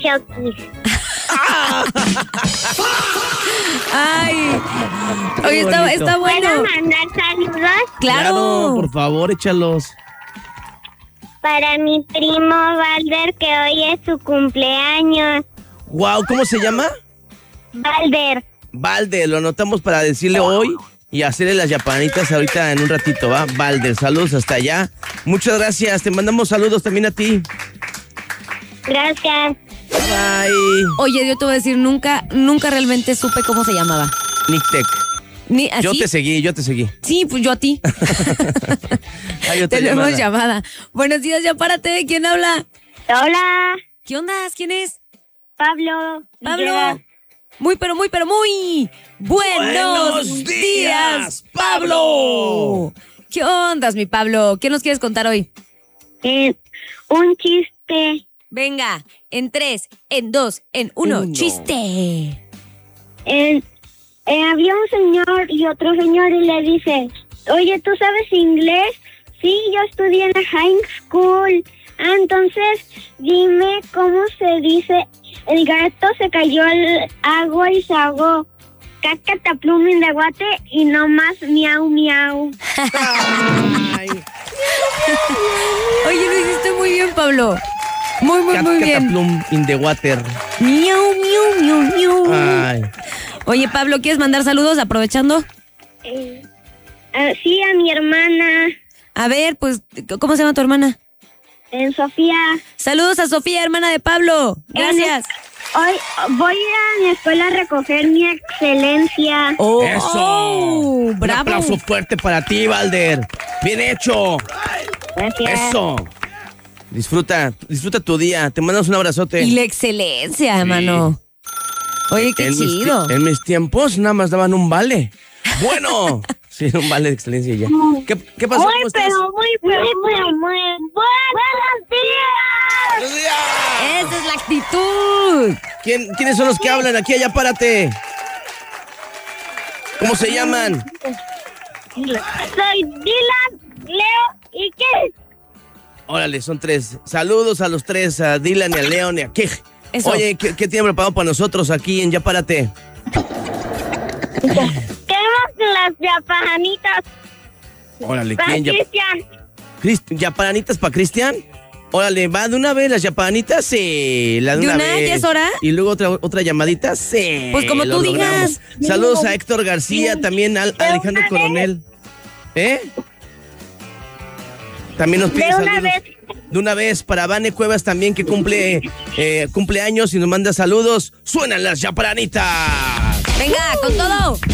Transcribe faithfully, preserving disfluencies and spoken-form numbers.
Chokis. Ay. Oye, está, está bueno. ¿Puedo mandar saludos? Claro. Claro, por favor, échalos. Para mi primo Valder, que hoy es su cumpleaños. Wow, ¿cómo se llama? Valder. Valde, lo anotamos para decirle hoy y hacerle las yapanitas ahorita en un ratito, ¿va? Valde, saludos hasta allá. Muchas gracias, te mandamos saludos también a ti. Gracias. Bye. Oye, yo te voy a decir, nunca, nunca realmente supe cómo se llamaba. Nick Tech. Ni, ¿así? Yo te seguí, yo te seguí. Sí, pues yo a ti. Hay otra Tenemos llamada. llamada. Buenos días, ya párate. ¿Quién habla? Hola, ¿Qué onda? ¿Quién es? Pablo. Pablo. Villegas. Muy, pero muy, pero muy buenos, Buenos días, Pablo. Pablo. ¿Qué ondas, mi Pablo? ¿Qué nos quieres contar hoy? Eh, un chiste. Venga, en tres, en dos, en uno, Uno. chiste. Eh, eh, había un señor y otro señor y le dice, oye, ¿tú sabes inglés? Sí, yo estudié en la high school. Ah, entonces, dime cómo se dice, el gato se cayó al agua y se ahogó. Cacataplum in the water y no más miau miau. Ay, Oye, lo hiciste muy bien, Pablo. Muy, muy, cat, muy bien. cataplum in the water. Miau, miau, miau, miau. Ay. Oye, Pablo, ¿quieres mandar saludos aprovechando? Eh, ah, sí, a mi hermana, A ver, pues, ¿cómo se llama tu hermana? en Sofía. Saludos a Sofía, hermana de Pablo. Gracias. Hoy voy a ir a mi escuela a recoger mi excelencia. Oh, Eso. oh, Un bravo. aplauso fuerte para ti, Valder. Bien hecho. Gracias. Eso. Disfruta, disfruta tu día. Te mandamos un abrazote. Y la excelencia, hermano. Oye, qué en chido. Mis, ti- en mis tiempos nada más daban un vale. Bueno. Sí, un vale de excelencia y ya. ¿Qué, qué pasó? Muy, ¿Cómo estás? pero muy, pero muy, muy buenos días. ¡Buenos días! Esa es la actitud. ¿Quién, ¿Quiénes son los que hablan? Aquí, allá, párate. ¿Cómo se llaman? Soy Dylan, Leo y qué. Órale, son tres. Saludos a los tres, a Dylan y a Leon y a Kej. Eso. Oye, ¿qué, ¿qué tienen preparado para nosotros aquí en Ya Párate? Tenemos las yapanitas Órale, para ¿quién? Ya, Cristian. Crist- ¿Yapanitas para Cristian? Órale, ¿va de una vez las yapanitas? Sí, la de ¿De una, una? vez. ¿Ya es hora? Y luego otra, otra llamadita, sí. Pues como lo tú logramos. digas. Saludos a Héctor García, también a Alejandro una Coronel. ¿Eh? También nos pide De una saludos. vez. De una vez, para Vane Cuevas también, que cumple eh, cumpleaños y nos manda saludos. ¡Suenan las yapanitas! Venga, con todo.